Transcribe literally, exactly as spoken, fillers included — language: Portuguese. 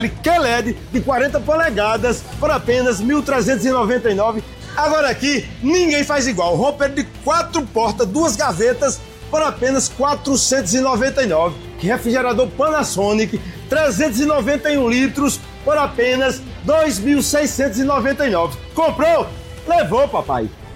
Q L E D de quarenta polegadas por apenas mil trezentos e noventa e nove reais. Agora aqui, ninguém faz igual. Roupeiro de quatro portas, duas gavetas por apenas quatrocentos e noventa e nove reais. Refrigerador Panasonic, trezentos e noventa e um litros por apenas dois mil seiscentos e noventa e nove reais. Comprou? Levou, papai.